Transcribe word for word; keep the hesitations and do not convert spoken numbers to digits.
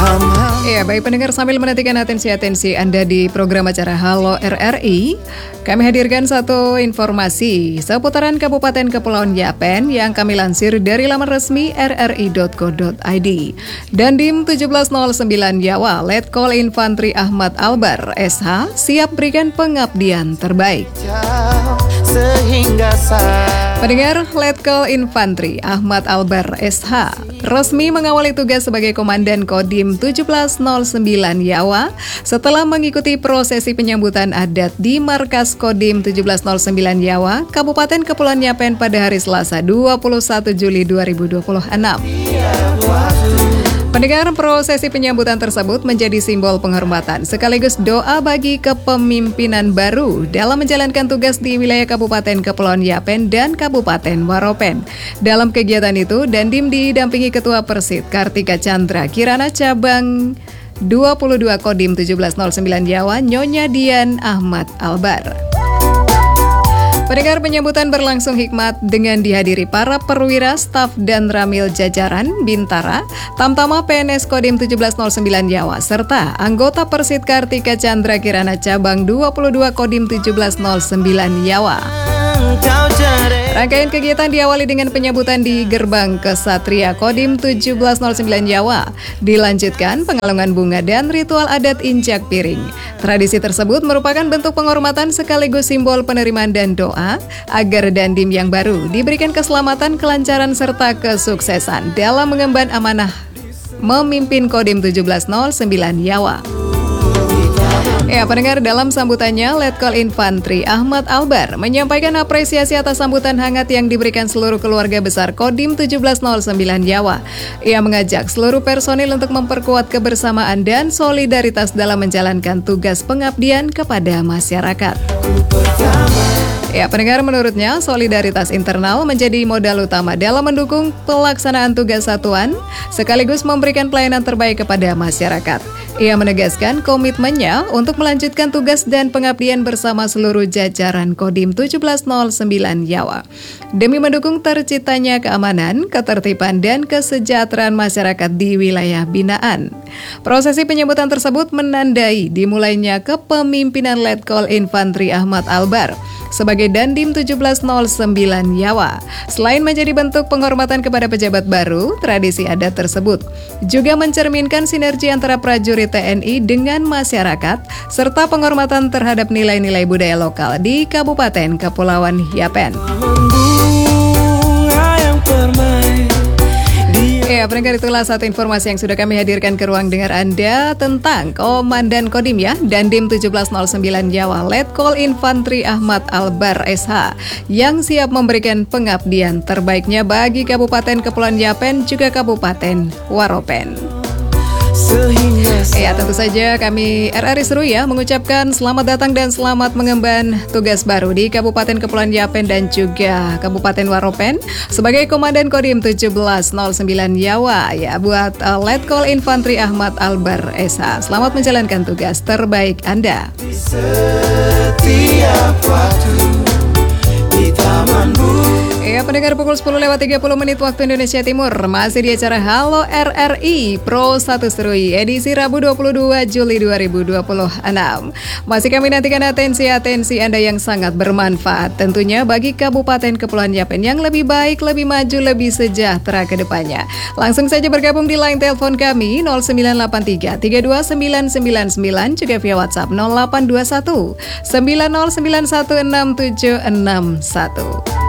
Ya, baik pendengar, sambil menantikan atensi-atensi Anda di program acara Halo R R I, kami hadirkan satu informasi seputaran Kabupaten Kepulauan Yapen yang kami lansir dari laman resmi r r i dot co dot i d. Dandim tujuh belas nol sembilan Yawa, Letkol Infantri Ahmad Albar, S H, siap berikan pengabdian terbaik. Pendengar, Letkol Infantri Ahmad Albar, S H, resmi mengawali tugas sebagai Komandan Kodim tujuh belas nol sembilan Yawa setelah mengikuti prosesi penyambutan adat di markas Kodim tujuh belas nol sembilan Yawa, Kabupaten Kepulauan Yapen pada hari Selasa dua puluh satu Juli dua ribu dua puluh enam. Pendengar, prosesi penyambutan tersebut menjadi simbol penghormatan sekaligus doa bagi kepemimpinan baru dalam menjalankan tugas di wilayah Kabupaten Kepulauan Yapen dan Kabupaten Waropen. Dalam kegiatan itu, Dandim didampingi Ketua Persid Kartika Chandra Kirana Cabang dua puluh dua Kodim tujuh belas nol sembilan Yawa, Nyonya Dian Ahmad Albar. Pendengar, penyambutan berlangsung hikmat dengan dihadiri para perwira, staf dan ramil jajaran Bintara, Tamtama P N S Kodim tujuh belas nol sembilan Yawa, serta anggota Persid Kartika Chandra Kirana Cabang dua puluh dua Kodim tujuh belas nol sembilan Yawa. Rangkaian kegiatan diawali dengan penyambutan di Gerbang Kesatria Kodim tujuh belas nol sembilan Yawa. Dilanjutkan pengalungan bunga dan ritual adat injak piring. Tradisi tersebut merupakan bentuk penghormatan sekaligus simbol penerimaan dan doa agar Dandim yang baru diberikan keselamatan, kelancaran, serta kesuksesan dalam mengemban amanah memimpin Kodim tujuh belas nol sembilan Yawa. Ya, pendengar, dalam sambutannya, Letkol Infantri Ahmad Albar menyampaikan apresiasi atas sambutan hangat yang diberikan seluruh keluarga besar Kodim tujuh belas nol sembilan Yawa. Ia mengajak seluruh personil untuk memperkuat kebersamaan dan solidaritas dalam menjalankan tugas pengabdian kepada masyarakat. Ya, pendengar, menurutnya solidaritas internal menjadi modal utama dalam mendukung pelaksanaan tugas satuan sekaligus memberikan pelayanan terbaik kepada masyarakat. Ia menegaskan komitmennya untuk melanjutkan tugas dan pengabdian bersama seluruh jajaran Kodim tujuh belas nol sembilan Yawa demi mendukung terciptanya keamanan, ketertiban, dan kesejahteraan masyarakat di wilayah binaan. Prosesi penyambutan tersebut menandai dimulainya kepemimpinan Letkol Infantri Ahmad Albar sebagai Dandim tujuh belas nol sembilan Yawa. Selain menjadi bentuk penghormatan kepada pejabat baru, tradisi adat tersebut juga mencerminkan sinergi antara prajurit T N I dengan masyarakat, serta penghormatan terhadap nilai-nilai budaya lokal di Kabupaten Kepulauan Yapen. Ya, pendengar, itulah satu informasi yang sudah kami hadirkan ke ruang dengar Anda tentang Komandan Kodim ya, Dandim tujuh belas nol sembilan Yawa, Letkol Infantri Ahmad Albar S H yang siap memberikan pengabdian terbaiknya bagi Kabupaten Kepulauan Yapen juga Kabupaten Waropen. Ya, tentu saja kami R R I Seru ya mengucapkan selamat datang dan selamat mengemban tugas baru di Kabupaten Kepulauan Yapen dan juga Kabupaten Waropen sebagai Komandan Kodim tujuh belas nol sembilan Yawa ya buat uh, Letkol Infantri Ahmad Albar S H. Selamat menjalankan tugas terbaik Anda. Di setiap waktu di taman bu. Ya, pendengar, pukul sepuluh lewat tiga puluh menit waktu Indonesia Timur. Masih di acara Halo R R I Pro satu Serui edisi Rabu dua puluh dua Juli dua ribu dua puluh enam. Masih kami nantikan atensi-atensi Anda yang sangat bermanfaat tentunya bagi Kabupaten Kepulauan Yapen yang lebih baik, lebih maju, lebih sejahtera ke depannya. Langsung saja bergabung di line telepon kami nol sembilan delapan tiga tiga dua sembilan sembilan sembilan juga via WhatsApp nol delapan dua satu sembilan nol sembilan satu enam tujuh enam satu.